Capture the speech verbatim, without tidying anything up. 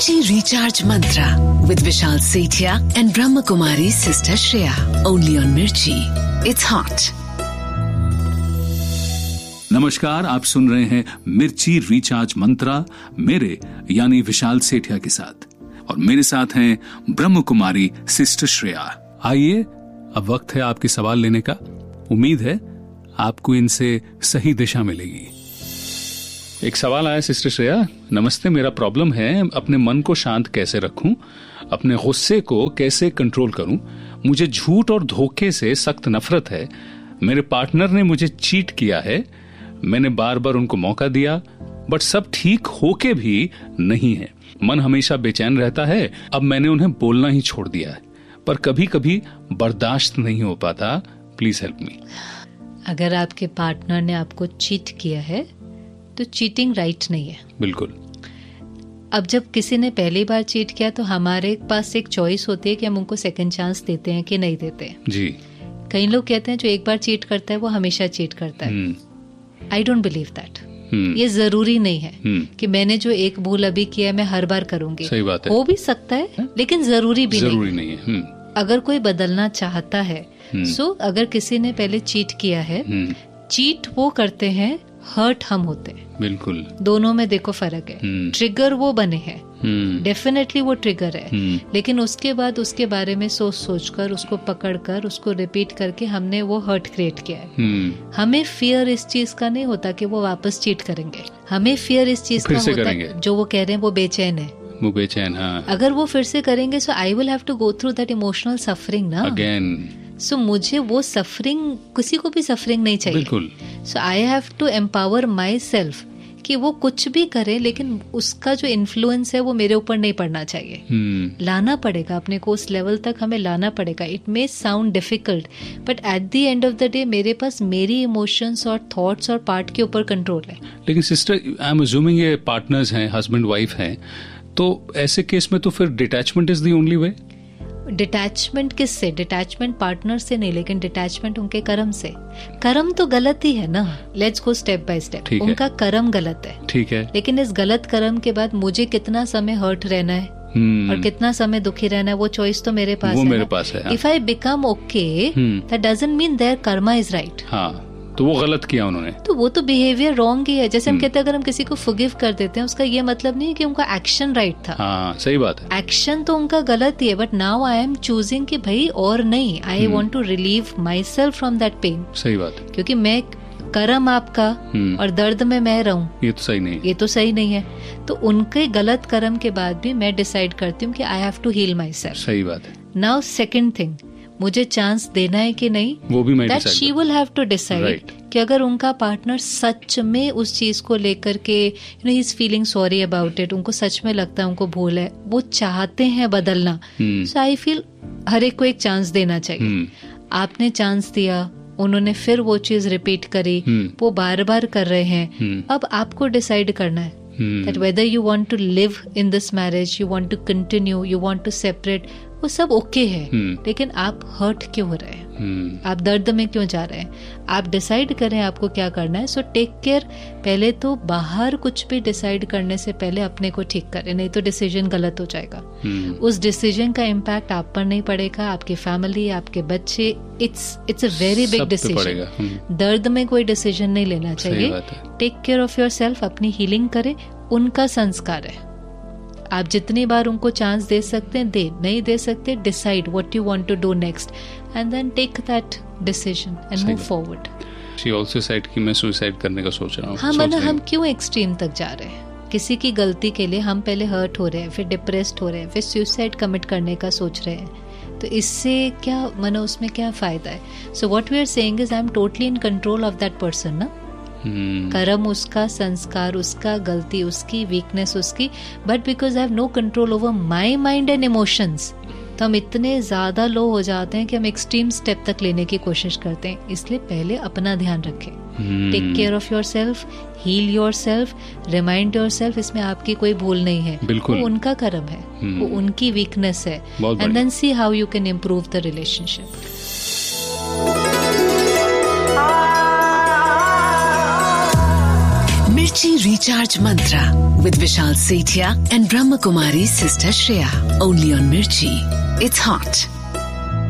Mirchi Recharge Mantra with Vishal Sethia and Brahma Kumari Sister Shreya. Only on Mirchi. It's hot. नमस्कार, आप सुन रहे हैं मिर्ची recharge मंत्रा मेरे यानी विशाल सेठिया के साथ, और मेरे साथ हैं ब्रह्म कुमारी सिस्टर श्रेया। आइए, अब वक्त है आपके सवाल लेने का। उम्मीद है आपको इनसे सही दिशा मिलेगी। एक सवाल आया सिस्टर श्रेया। नमस्ते, मेरा प्रॉब्लम है अपने मन को शांत कैसे रखूं, अपने गुस्से को कैसे कंट्रोल करूं। मुझे झूठ और धोखे से सख्त नफरत है। मेरे पार्टनर ने मुझे चीट किया है। मैंने बार बार उनको मौका दिया, बट सब ठीक होके भी नहीं है। मन हमेशा बेचैन रहता है। अब मैंने उन्हें बोलना ही छोड़ दिया है, पर कभी कभी बर्दाश्त नहीं हो पाता। Please help me. अगर आपके पार्टनर ने आपको चीट किया है तो चीटिंग राइट नहीं है। बिल्कुल। अब जब किसी ने पहली बार चीट किया तो हमारे पास एक चॉइस होती है कि हम उनको सेकंड चांस देते हैं कि नहीं देते जी। कई लोग कहते हैं जो एक बार चीट करता है वो हमेशा चीट करता है। I don't believe that. ये जरूरी नहीं है कि मैंने जो एक भूल अभी किया है मैं हर बार करूंगी। सही बात है। हो भी सकता है, है? लेकिन जरूरी भी जरूरी नहीं, नहीं है। अगर कोई बदलना चाहता है, सो अगर किसी ने पहले चीट किया है, चीट वो करते हैं, हर्ट हम होते हैं। बिल्कुल। दोनों में देखो फर्क है। ट्रिगर वो बने हैं, डेफिनेटली वो ट्रिगर है, लेकिन उसके बाद उसके बारे में सोच सोच कर उसको पकड़ कर उसको रिपीट करके हमने वो हर्ट क्रिएट किया है। हमें फियर इस चीज का नहीं होता कि वो वापस चीट करेंगे। हमें फियर इस चीज का होता है जो वो कह रहे हैं वो बेचैन है, वो बेचैन। हाँ। अगर वो फिर से करेंगे सो I will have to go through that emotional suffering ना अगेन। सो so, मुझे वो सफरिंग, किसी को भी सफरिंग नहीं चाहिए। बिल्कुल। सो I have to empower my self कि वो कुछ भी करे लेकिन उसका जो इन्फ्लुएंस है वो मेरे ऊपर नहीं पड़ना चाहिए। hmm. लाना पड़ेगा अपने को उस लेवल तक, हमें लाना पड़ेगा। It may sound difficult but at the end of the day मेरे पास मेरी इमोशंस और थॉट्स और पार्ट के ऊपर कंट्रोल है। लेकिन सिस्टर, आई एम अज्यूमिंग ये पार्टनर्स हैं, हस्बैंड वाइफ हैं, तो ऐसे केस में तो फिर detachment is the only way. Detachment किससे? डिटैचमेंट पार्टनर से नहीं, लेकिन डिटैचमेंट उनके कर्म से। कर्म तो गलत ही है ना। Let's go step by step. उनका कर्म गलत है, ठीक है, लेकिन इस गलत कर्म के बाद मुझे कितना समय हर्ट रहना है hmm. और कितना समय दुखी रहना है, वो चॉइस तो मेरे पास वो है। मेरे पास है। If I become okay that doesn't mean there Karma is right. हाँ, तो वो गलत किया उन्होंने, तो वो तो बिहेवियर रॉन्ग ही है। जैसे हम कहते हैं अगर हम किसी को फॉरगिव कर देते हैं उसका ये मतलब नहीं है कि उनका एक्शन राइट था। हाँ, सही बात है। एक्शन तो उनका गलत ही है, but now I am choosing कि भाई और नहीं, I want to relieve my self from that pain. सही बात है। क्योंकि मैं कर्म आपका और दर्द में मैं रहूं, ये तो सही नहीं, ये तो सही नहीं है। तो उनके गलत कर्म के बाद भी मैं डिसाइड करती हूँ कि I have to heal my self. सही बात है। नाउ सेकेंड थिंग, मुझे चांस देना है कि नहीं, वो भी मैं that she will have to decide कि अगर उनका पार्टनर सच में उस चीज को लेकर के you know he is feeling sorry about it, उनको सच में लगता है उनको भूल है, वो चाहते हैं बदलना, सो आई फील हर एक को एक चांस देना चाहिए। आपने चांस दिया, उन्होंने फिर वो चीज रिपीट करी, वो बार बार कर रहे हैं, अब आपको डिसाइड करना है that whether you want to live in this marriage, you want to continue, you want to separate, वो सब ओके है, लेकिन आप हर्ट क्यों हो रहे हैं, आप दर्द में क्यों जा रहे हैं, आप डिसाइड करें आपको क्या करना है। So take care. पहले तो बाहर कुछ भी डिसाइड करने से पहले अपने को ठीक करें, नहीं तो डिसीजन गलत हो जाएगा। उस डिसीजन का इम्पैक्ट आप पर नहीं पड़ेगा, आपकी फैमिली, आपके बच्चे। It's it's a very big decision. दर्द में कोई डिसीजन नहीं लेना चाहिए। Take care of your self, अपनी हीलिंग करें, उनका संस्कार है। आप जितनी बार उनको चांस दे सकते हैं दे, नहीं दे सकते decide what you want to do next and then take that decision and move forward. She also said कि मैं सुसाइड करने का सोच रहा हूँ। हाँ, मतलब हम क्यों एक्सट्रीम तक जा रहे हैं? किसी की गलती के लिए हम पहले हर्ट हो रहे हैं, फिर डिप्रेस्ड हो रहे हैं, फिर सुसाइड कमिट करने का सोच रहे हैं, तो इससे क्या मानो उसमें क्या फायदा है? So what we are saying is I am totally in control of that person ना। Hmm. कर्म उसका, संस्कार उसका, गलती उसकी, वीकनेस उसकी, but because I have no control over my mind and emotions, तो हम इतने ज्यादा लो हो जाते हैं कि हम एक्सट्रीम स्टेप तक लेने की कोशिश करते हैं। इसलिए पहले अपना ध्यान रखें। Take care of your self, heal your self, remind your self, इसमें आपकी कोई भूल नहीं है, वो उनका कर्म है, वो उनकी वीकनेस है, and then see how you can improve the relationship. Mirchi Recharge Mantra with Vishal Sethia and Brahma Kumari Sister Shreya. Only on Mirchi. It's hot.